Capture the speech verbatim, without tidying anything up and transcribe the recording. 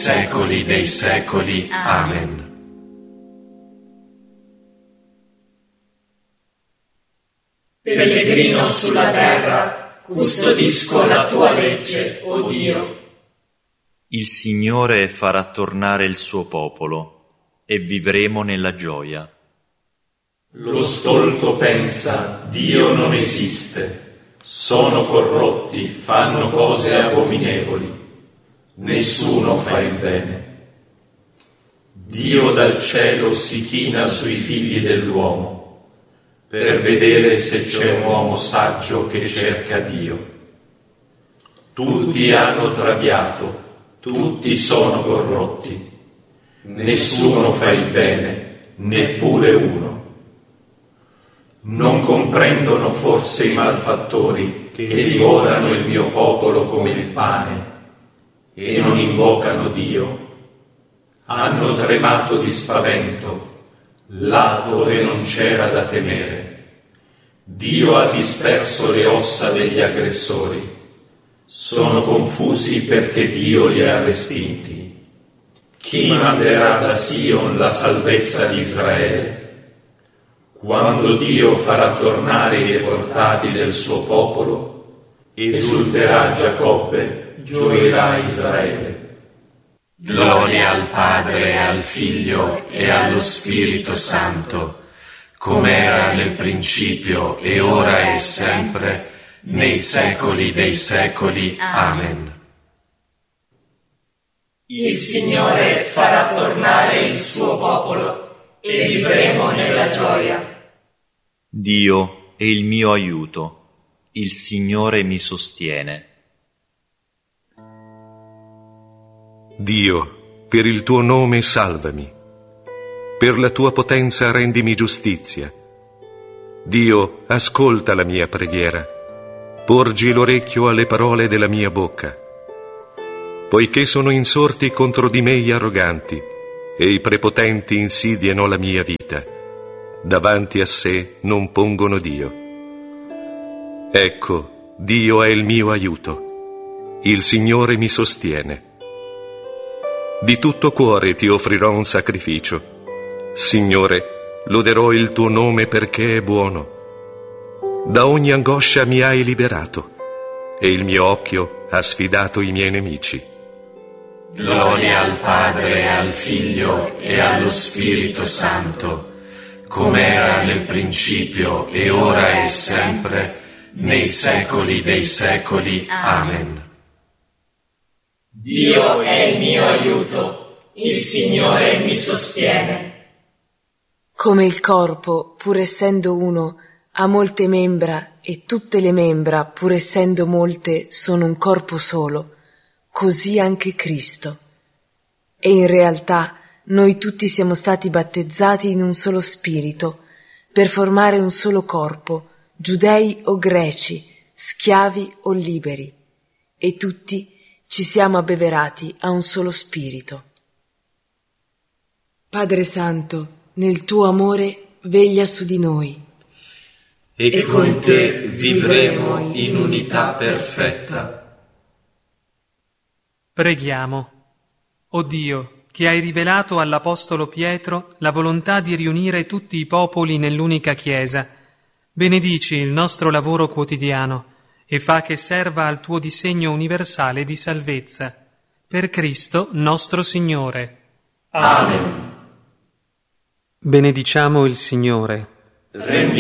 secoli dei secoli. Amen. Pellegrino sulla terra, custodisco la tua legge, o Dio. Il Signore farà tornare il suo popolo e vivremo nella gioia. Lo stolto pensa, Dio non esiste, sono corrotti, fanno cose abominevoli, nessuno fa il bene. Dio dal cielo si china sui figli dell'uomo, per vedere se c'è un uomo saggio che cerca Dio. Tutti hanno traviato, tutti sono corrotti, nessuno fa il bene, neppure uno. Non comprendono forse i malfattori che divorano il mio popolo come il pane e non invocano Dio? Hanno tremato di spavento là dove non c'era da temere. Dio ha disperso le ossa degli aggressori. Sono confusi perché Dio li ha respinti. Chi manderà da Sion la salvezza di Israele? Quando Dio farà tornare i deportati del suo popolo, esulterà Giacobbe, gioirà Israele. Gloria al Padre, e al Figlio e allo Spirito Santo, come era nel principio e ora e sempre, nei secoli dei secoli. Amen. Il Signore farà tornare il suo popolo e vivremo nella gioia. Dio è il mio aiuto, il Signore mi sostiene. Dio, per il tuo nome salvami, per la tua potenza rendimi giustizia. Dio, ascolta la mia preghiera, porgi l'orecchio alle parole della mia bocca. Poiché sono insorti contro di me gli arroganti, e i prepotenti insidiano la mia vita, davanti a sé non pongono Dio. Ecco, Dio è il mio aiuto, il Signore mi sostiene. Di tutto cuore ti offrirò un sacrificio. Signore, loderò il tuo nome perché è buono. Da ogni angoscia mi hai liberato e il mio occhio ha sfidato i miei nemici. Gloria al Padre, e al Figlio e allo Spirito Santo, come era nel principio e ora e sempre, nei secoli dei secoli. Amen. Dio è il mio aiuto, il Signore mi sostiene. Come il corpo, pur essendo uno, ha molte membra e tutte le membra, pur essendo molte, sono un corpo solo, così anche Cristo. E in realtà noi tutti siamo stati battezzati in un solo spirito, per formare un solo corpo, giudei o greci, schiavi o liberi, e tutti ci siamo abbeverati a un solo spirito. Padre Santo, nel tuo amore veglia su di noi. E con te vivremo in unità perfetta. Preghiamo. O Dio, che hai rivelato all'Apostolo Pietro la volontà di riunire tutti i popoli nell'unica Chiesa, benedici il nostro lavoro quotidiano e fa che serva al tuo disegno universale di salvezza. Per Cristo nostro Signore. Amen. Benediciamo il Signore. Rendi